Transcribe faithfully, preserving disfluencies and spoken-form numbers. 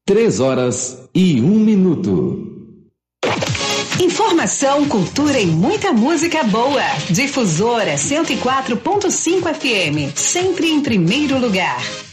Três horas e um minuto. Informação, cultura e muita música boa. Difusora cento e quatro ponto cinco F M, sempre em primeiro lugar.